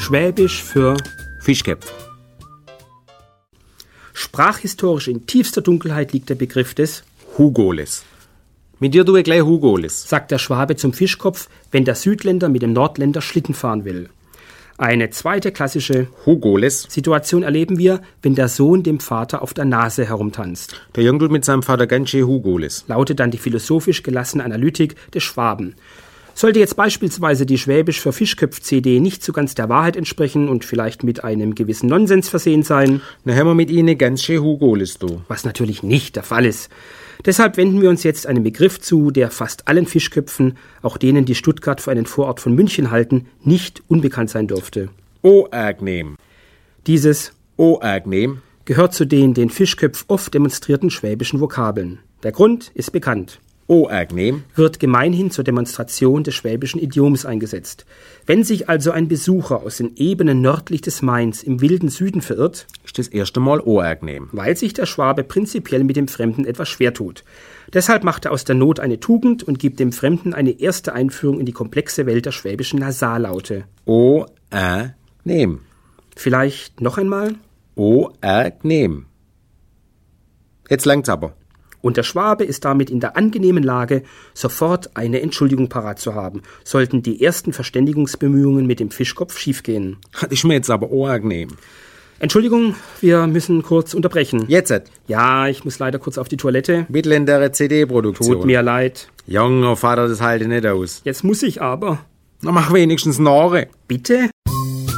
Schwäbisch für Fischköpf. sprachhistorisch in tiefster Dunkelheit liegt der Begriff des Hugoles. Mit dir tue ich gleich Hugoles. sagt der Schwabe zum Fischkopf, wenn der Südländer mit dem Nordländer Schlitten fahren will. Eine zweite klassische Hugoles. Situation erleben wir, wenn der Sohn dem Vater auf der Nase herumtanzt. Der Jung tut mit seinem Vater ganz schön Hugoles. Lautet dann die philosophisch gelassene Analytik des Schwaben. Sollte jetzt beispielsweise die Schwäbisch für Fischköpf-CD nicht so ganz der Wahrheit entsprechen und vielleicht mit einem gewissen Nonsens versehen sein, Dann haben wir mit ihnen ganz schön Hugoles, du. was natürlich nicht der Fall ist. Deshalb wenden wir uns jetzt einem Begriff zu, der fast allen Fischköpfen, auch denen, die Stuttgart für einen Vorort von München halten, nicht unbekannt sein dürfte. Oagnem. Dieses Oagnem. gehört zu den Fischköpf oft demonstrierten schwäbischen Vokabeln. Der Grund ist bekannt. Oagnem. Wird gemeinhin zur Demonstration des schwäbischen Idioms eingesetzt. Wenn sich also ein Besucher aus den Ebenen nördlich des Mains im wilden Süden verirrt, Ist das erste Mal Oagnem. weil sich der Schwabe prinzipiell mit dem Fremden etwas schwer tut. Deshalb macht er aus der Not eine Tugend und gibt dem Fremden eine erste Einführung in die komplexe Welt der schwäbischen Nasallaute. Oagnem. Vielleicht noch einmal? Oagnem. Jetzt langt's aber. Und der Schwabe ist damit in der angenehmen Lage, sofort eine Entschuldigung parat zu haben, sollten die ersten Verständigungsbemühungen mit dem Fischkopf schiefgehen. Das ist mir jetzt aber Oagnem. Entschuldigung, wir müssen kurz unterbrechen. Jetzt. Ja, ich muss leider kurz auf die Toilette. Mittelländere CD-Produktion. Tut mir leid. Junger Vater, das halte ich nicht aus. Jetzt muss ich aber. Na, mach wenigstens Nore. Bitte?